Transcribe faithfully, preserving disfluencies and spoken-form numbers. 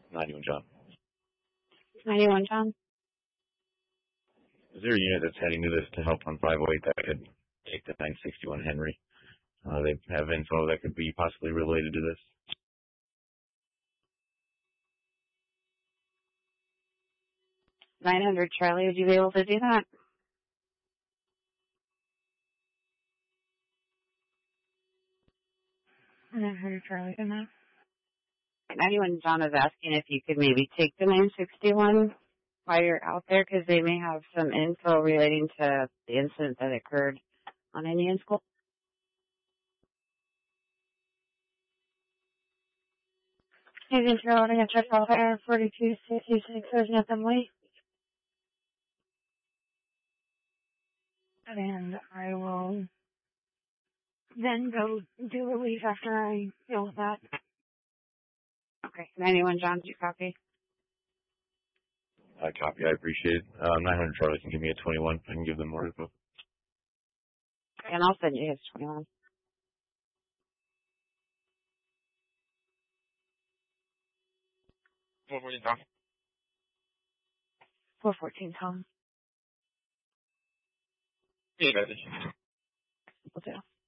ninety-one John. ninety-one John. Is there a unit that's heading to this to help on five oh eight that could take the nine sixty-one Henry? Uh, they have info that could be possibly related to this. nine hundred Charlie, would you be able to do that? nine hundred Charlie, can I? ninety-one John is asking if you could maybe take the nine sixty-one while you're out there, because they may have some info relating to the incident that occurred on Indian School. Agent Charlie, I checked all air forty-two sixty-six, there's nothing late. And I will then go do relief after I deal with that. Okay, ninety-one John, do you copy? I copy, I appreciate it. Uh, nine hundred Charlie can give me a twenty-one. I can give them more info. And I'll send you his twenty-one. four fourteen Tom. four fourteen Tom. Yeah, message. Will do.